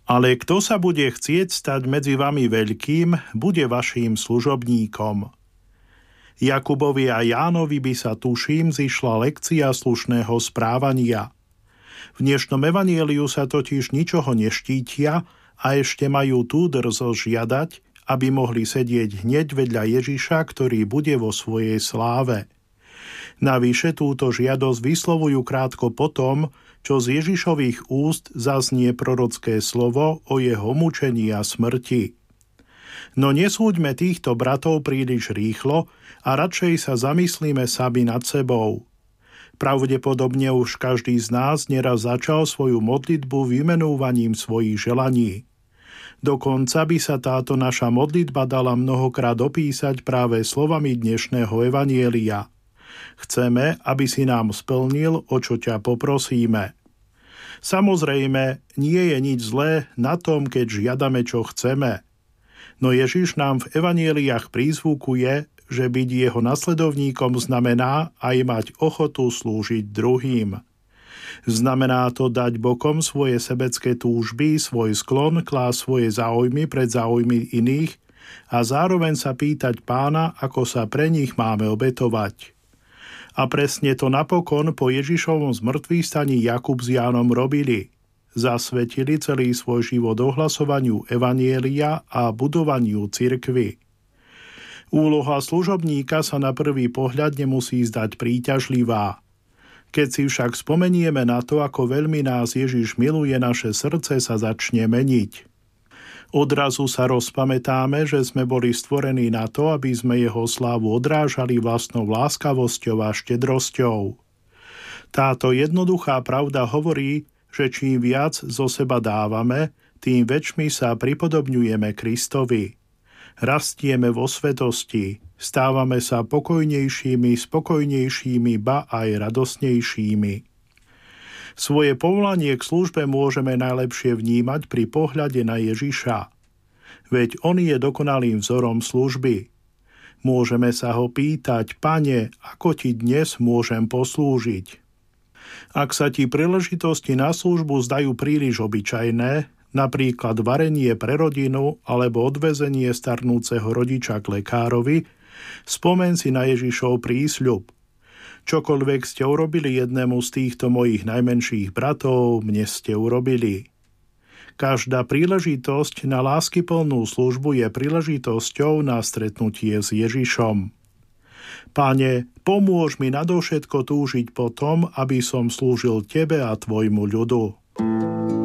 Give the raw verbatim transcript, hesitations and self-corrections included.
Ale kto sa bude chcieť stať medzi vami veľkým, bude vaším služobníkom. Jakubovi a Jánovi by sa, tuším, zišla lekcia slušného správania. V dnešnom evanjeliu sa totiž ničoho neštítia a ešte majú tú drzosť žiadať, aby mohli sedieť hneď vedľa Ježiša, ktorý bude vo svojej sláve. Navyše túto žiadosť vyslovujú krátko potom, čo z Ježišových úst zaznie prorocké slovo o jeho mučení a smrti. No nesúďme týchto bratov príliš rýchlo a radšej sa zamyslíme sami nad sebou. Pravdepodobne už každý z nás neraz začal svoju modlitbu vymenúvaním svojich želaní. Dokonca by sa táto naša modlitba dala mnohokrát opísať práve slovami dnešného evanjelia. Chceme, aby si nám splnil, o čo ťa poprosíme. Samozrejme, nie je nič zlé na tom, keď žiadame, čo chceme. No Ježiš nám v evanjeliách prízvukuje, že byť jeho nasledovníkom znamená aj mať ochotu slúžiť druhým. Znamená to dať bokom svoje sebecké túžby, svoj sklon, klásť svoje záujmy pred záujmy iných a zároveň sa pýtať Pána, ako sa pre nich máme obetovať. A presne to napokon po Ježišovom zmŕtvychvstaní Jakub s Jánom robili. Zasvetili celý svoj život ohlasovaniu evanjelia a budovaniu cirkvi. Úloha služobníka sa na prvý pohľad nemusí zdať príťažlivá. Keď si však spomenieme na to, ako veľmi nás Ježiš miluje, naše srdce sa začne meniť. Odrazu sa rozpamätáme, že sme boli stvorení na to, aby sme jeho slávu odrážali vlastnou láskavosťou a štedrosťou. Táto jednoduchá pravda hovorí, že čím viac zo seba dávame, tým väčšmi sa pripodobňujeme Kristovi. Rastieme vo svetosti, stávame sa pokojnejšími, spokojnejšími, ba aj radosnejšími. Svoje povolanie k službe môžeme najlepšie vnímať pri pohľade na Ježiša. Veď on je dokonalým vzorom služby. Môžeme sa ho pýtať: Pane, ako ti dnes môžem poslúžiť? Ak sa ti príležitosti na službu zdajú príliš obyčajné, napríklad varenie pre rodinu alebo odvezenie starnúceho rodiča k lekárovi, spomen si na Ježišov prísľub. Čokoľvek ste urobili jednému z týchto mojich najmenších bratov, mne ste urobili. Každá príležitosť na láskyplnú službu je príležitosťou na stretnutie s Ježišom. Pane, pomôž mi nadovšetko túžiť po tom, aby som slúžil Tebe a Tvojmu ľudu.